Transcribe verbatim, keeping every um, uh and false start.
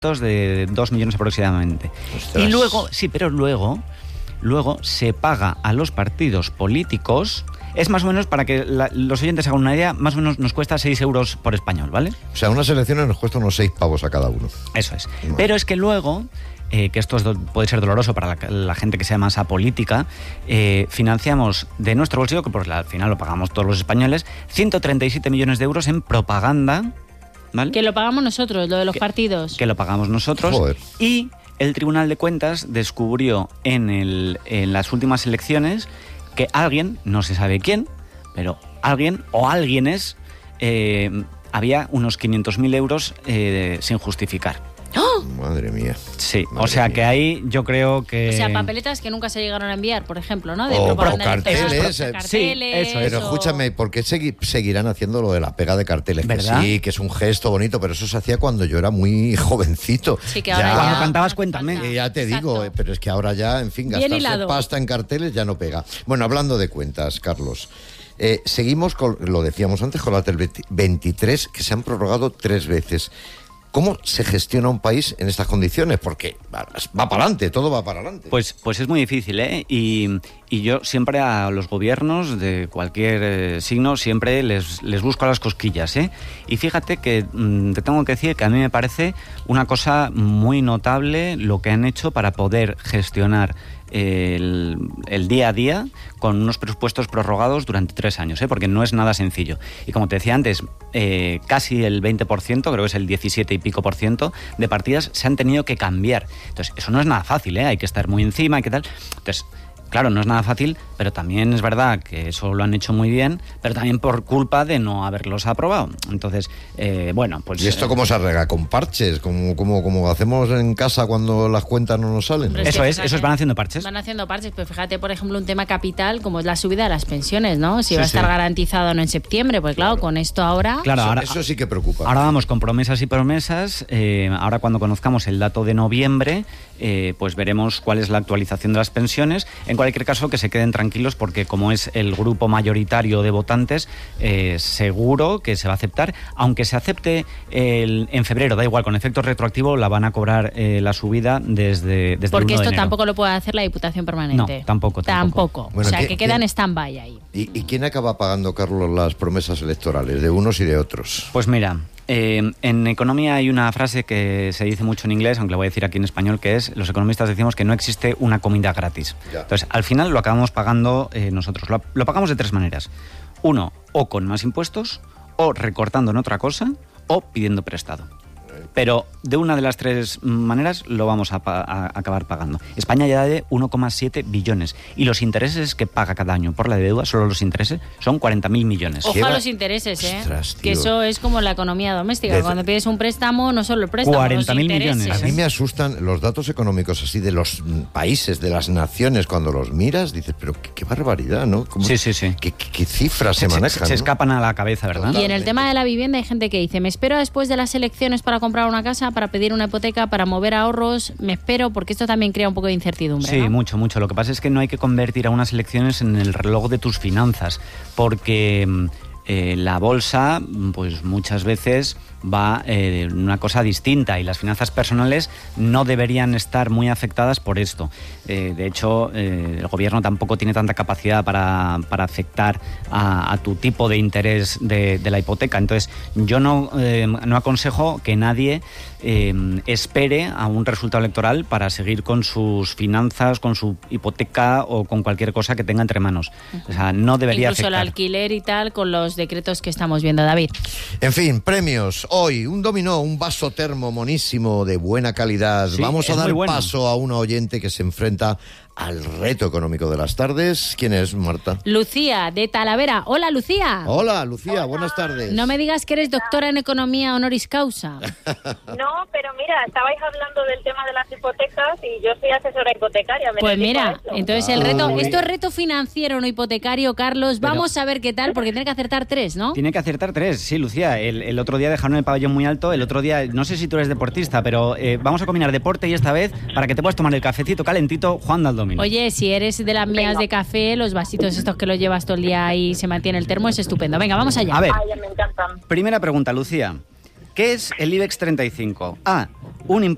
de dos millones aproximadamente. Ostras. Y luego, sí, pero luego, luego se paga a los partidos políticos. Es más o menos, para que la, los oyentes hagan una idea, más o menos nos cuesta seis euros por español, ¿vale? O sea, unas elecciones nos cuesta unos seis pavos a cada uno. Eso es. Vale. Pero es que luego, eh, que esto es do- puede ser doloroso para la, la gente que sea más apolítica, eh, financiamos de nuestro bolsillo, que por al final lo pagamos todos los españoles, ciento treinta y siete millones de euros en propaganda, ¿vale? Que lo pagamos nosotros, lo de los Que- partidos. Que lo pagamos nosotros. Joder. Y el Tribunal de Cuentas descubrió en, el, en las últimas elecciones que alguien, no se sabe quién, pero alguien o alguienes, eh, había unos quinientos mil euros eh, sin justificar. Madre mía. Sí, Madre o sea mía. que ahí yo creo que... O sea, papeletas que nunca se llegaron a enviar, por ejemplo, ¿no? De O- propaganda o carteles, electoral, eh. carteles, Sí, eso es. Pero o- escúchame, ¿por qué segui- seguirán haciendo lo de la pega de carteles? Que ¿Verdad? sí, que es un gesto bonito, pero eso se hacía cuando yo era muy jovencito. Sí, que ahora ya... Cuando cantabas, nos cuéntame. falta. Eh, ya te digo, Exacto. eh, pero es que ahora ya, en fin, Bien gastarse hilado. pasta en carteles ya no pega. Bueno, hablando de cuentas, Carlos, eh, seguimos con, lo decíamos antes, con la del veintitrés, que se han prorrogado tres veces. ¿Cómo se gestiona un país en estas condiciones? Porque va, va para adelante, todo va para adelante. Pues, pues es muy difícil, ¿eh? Y, y yo siempre a los gobiernos de cualquier eh, signo, siempre les, les busco a las cosquillas, ¿eh? Y fíjate que mm, te tengo que decir que a mí me parece una cosa muy notable lo que han hecho para poder gestionar el, el día a día con unos presupuestos prorrogados durante tres años, ¿eh? Porque no es nada sencillo. Y como te decía antes, eh, casi el veinte por ciento, creo que es el diecisiete y pico por ciento de partidas se han tenido que cambiar. Entonces, eso no es nada fácil, ¿eh? Hay que estar muy encima, hay que tal. Entonces, claro, no es nada fácil, pero también es verdad que eso lo han hecho muy bien, pero también por culpa de no haberlos aprobado. Entonces, eh, bueno, pues... ¿Y esto eh, cómo se arregla? ¿Con parches? ¿Como, como, como hacemos en casa cuando las cuentas no nos salen? Hombre, Eso que es, fíjate, eso es, van haciendo parches. Van haciendo parches, pero fíjate, por ejemplo, un tema capital como es la subida de las pensiones, ¿no? Si Sí, va a estar sí. garantizado o no en septiembre, pues claro, con esto ahora... Claro, Eso, ahora, eso sí que preocupa. ahora vamos con promesas y promesas. Eh, ahora cuando conozcamos el dato de noviembre, eh, pues veremos cuál es la actualización de las pensiones. En cualquier caso, que se queden tranquilos porque como es el grupo mayoritario de votantes, eh, seguro que se va a aceptar. Aunque se acepte el, en febrero, da igual, con efecto retroactivo la van a cobrar eh, la subida desde, desde Porque el uno de esto enero. tampoco lo puede hacer la Diputación Permanente. No, tampoco, tampoco. Bueno, o sea, ¿qué- que quedan quién- stand-by ahí. ¿Y, ¿Y quién acaba pagando, Carlos, las promesas electorales de unos y de otros? Pues mira, eh, en economía hay una frase que se dice mucho en inglés, aunque la voy a decir aquí en español, que es, los economistas decimos que no existe una comida gratis. Ya. Entonces, al final lo acabamos pagando eh, nosotros. Lo, lo pagamos de tres maneras. Uno, o con más impuestos, o recortando en otra cosa, o pidiendo prestado. Pero de una de las tres maneras lo vamos a, pa- a acabar pagando. España ya de uno coma siete billones. Y los intereses que paga cada año por la deuda, solo los intereses, son cuarenta mil millones. Ojo Lleva- a los intereses, ¿eh? Ostras, que tío. eso es como la economía doméstica. Desde- Cuando pides un préstamo, no solo el préstamo, cuarenta mil los intereses. millones, A mí me asustan los datos económicos así de los mm, países, de las naciones, cuando los miras, dices, pero qué, qué barbaridad, ¿no? ¿Cómo- Sí, sí, sí. ¿Qué, qué- qué cifras se, Se, manejan? se ¿no? escapan a la cabeza, ¿verdad? Y en el tema de la vivienda hay gente que dice, me espero después de las elecciones para comprar una casa, para pedir una hipoteca, para mover ahorros, me espero, porque esto también crea un poco de incertidumbre, Sí, ¿no? mucho, mucho. Lo que pasa es que no hay que convertir a unas elecciones en el reloj de tus finanzas, porque mm, eh, la bolsa, mm, pues muchas veces va eh, en una cosa distinta y las finanzas personales no deberían estar muy afectadas por esto. Eh, de hecho, eh, el gobierno tampoco tiene tanta capacidad para, para afectar a, a tu tipo de interés de, de la hipoteca. Entonces, yo no, eh, no aconsejo que nadie eh, espere a un resultado electoral para seguir con sus finanzas, con su hipoteca o con cualquier cosa que tenga entre manos. O sea, no debería Incluso el afectar. alquiler y tal, con los decretos que estamos viendo, David. En fin, premios. Hoy, un dominó, un vaso termo monísimo de buena calidad. Sí, Vamos a es dar muy bueno. paso a una oyente que se enfrenta al reto económico de las tardes. ¿Quién es, Marta? Lucía, de Talavera. Hola, Lucía. Hola, Lucía, buenas tardes. No me digas que eres doctora en economía honoris causa. No, pero mira, estabais hablando del tema de las hipotecas y yo soy asesora hipotecaria. me Pues dedico a mira, eso. entonces el Ah, reto, muy esto es bien. reto financiero, no hipotecario, Carlos. Pero- Vamos a ver qué tal, porque tiene que acertar tres, ¿no? Tiene que acertar tres, sí, Lucía. El, el otro día dejaron el pabellón muy alto, el otro día, no sé si tú eres deportista, pero eh, vamos a combinar deporte y esta vez, para que te puedas tomar el cafecito calentito, Juan al dominó. Oye, si eres de las mías de café, los vasitos estos que los llevas todo el día y se mantiene el termo, es estupendo. Venga, vamos allá. A ver, Ay, me encantan. primera pregunta, Lucía. ¿Qué es el IBEX treinta y cinco? A, un